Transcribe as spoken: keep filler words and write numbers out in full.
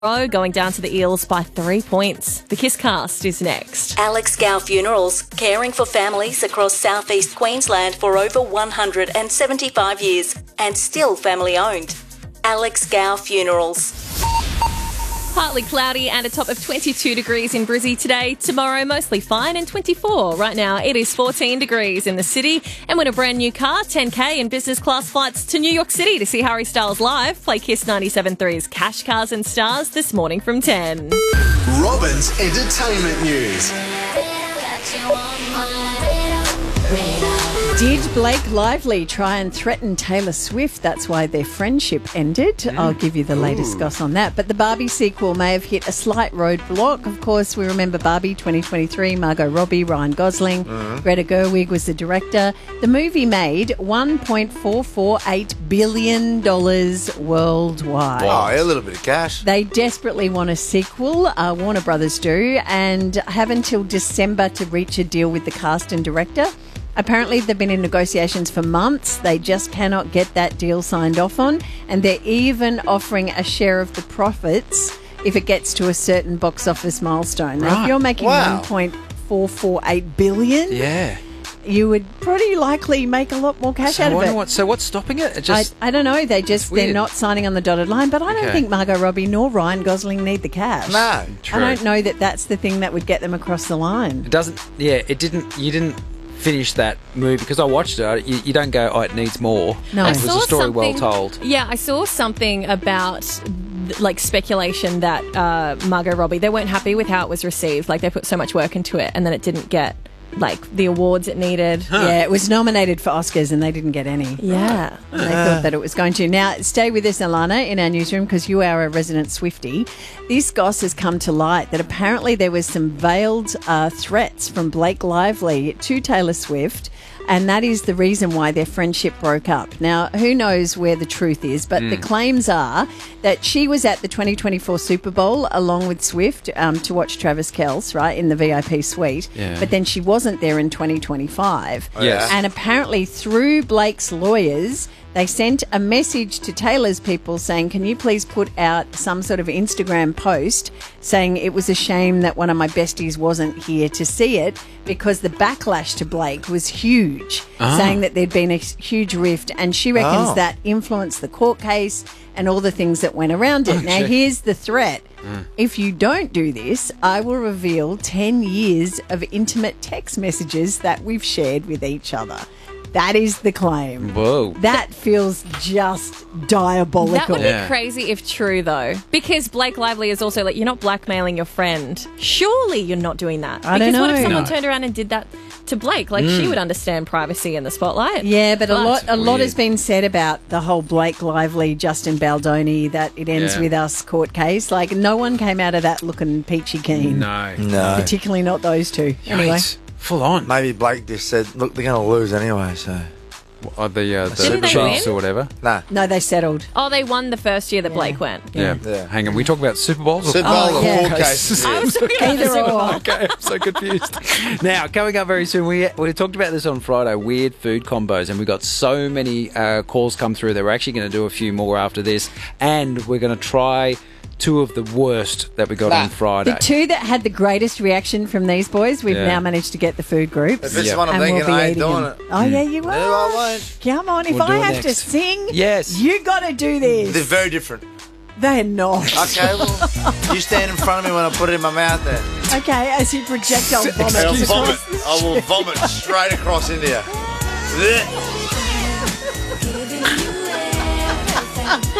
going down to the Eels by three points. The Kiss Cast is next. Alex Gow Funerals, caring for families across southeast Queensland for over one hundred seventy-five years and still family owned. Alex Gow Funerals. Partly cloudy and a top of twenty-two degrees in Brizzy today. Tomorrow, mostly fine and twenty-four. Right now, it is fourteen degrees in the city. And win a brand new car, ten K in business class flights to New York City to see Harry Styles live. Play Kiss ninety-seven point three's Cash, Cars and Stars this morning from ten. Robin's Entertainment News. Did Blake Lively try and threaten Taylor Swift? That's why their friendship ended. Mm. I'll give you the latest goss on that. But the Barbie sequel may have hit a slight roadblock. Of course, we remember Barbie twenty twenty-three, Margot Robbie, Ryan Gosling, mm. Greta Gerwig was the director. The movie made one point four four eight billion dollars worldwide. Wow, a little bit of cash. They desperately want a sequel, uh, Warner Brothers do, and have until December to reach a deal with the cast and director. Apparently, they've been in negotiations for months. They just cannot get that deal signed off on. And they're even offering a share of the profits if it gets to a certain box office milestone. Now, Right. if you're making Wow. one point four four eight billion dollars, Yeah. you would pretty likely make a lot more cash So, out I of wonder it. what, so what's stopping it? It I, just I don't know. They just, they're weird. not signing on the dotted line. But I don't Okay. think Margot Robbie nor Ryan Gosling need the cash. No. True. I don't know that that's the thing that would get them across the line. It doesn't. Yeah, it didn't. You didn't finish that movie because I watched it. You, you don't go, oh, it needs more. No. It I was saw a story well something- told. Yeah, I saw something about like speculation that uh, Margot Robbie, they weren't happy with how it was received. Like they put so much work into it and then it didn't get like the awards it needed. Yeah, it was nominated for Oscars and they didn't get any. Yeah. They thought that it was going to. Now, stay with us, Alana, in our newsroom because you are a resident Swiftie. This goss has come to light that apparently there was some veiled uh, threats from Blake Lively to Taylor Swift, and that is the reason why their friendship broke up. Now, who knows where the truth is, but the claims are that she was at the twenty twenty-four Super Bowl along with Swift um, to watch Travis Kelce, right, in the V I P suite, Yeah. but then she wasn't there in twenty twenty-five. Yes. And apparently through Blake's lawyers, they sent a message to Taylor's people saying, can you please put out some sort of Instagram post saying it was a shame that one of my besties wasn't here to see it because the backlash to Blake was huge, saying that there'd been a huge rift, and she reckons Oh. that influenced the court case and all the things that went around it. Now, gee. here's the threat. If you don't do this, I will reveal ten years of intimate text messages that we've shared with each other. That is the claim. Whoa. That feels just diabolical. That would Yeah. be crazy if true, though. Because Blake Lively is also like, you're not blackmailing your friend. Surely you're not doing that. I don't because what if know. someone No. turned around and did that to Blake? Like, she would understand privacy in the spotlight. Yeah, but, a lot a lot Weird. has been said about the whole Blake Lively, Justin Baldoni, that it ends Yeah. with us court case. Like, no one came out of that looking peachy keen. No. No. Particularly not those two. Anyway. Yikes. Full on. Maybe Blake just said, look, they're going to lose anyway, so. Uh, the uh, the Didn't they Chiefs win? or whatever. Nah. No, they settled. Oh, they won the first year that Blake went. Yeah. Yeah. Hang on. We talk about Super Bowls or Super Bowl Oh, or yeah. court cases. I was talking about the Either Super Bowl. or. Okay, I'm so confused. Now, coming up very soon, we we talked about this on Friday, weird food combos, and we got so many uh, calls come through that we're actually going to do a few more after this, and we're going to try two of the worst that we got Nah. on Friday. The two that had the greatest reaction from these boys, we've Yeah. now managed to get the food groups. If it's Yeah. one I'm and thinking, we'll be I ain't eating doing them. it. Oh, yeah, you are. No, I won't. Come on, if We'll do I it have to next. sing, Yes. you got to do this. They're very different. They're not. Okay, well, you stand in front of me when I put it in my mouth then. Okay, as you projectile vomit. And I'll across vomit. the I will vomit straight across into you. Blech.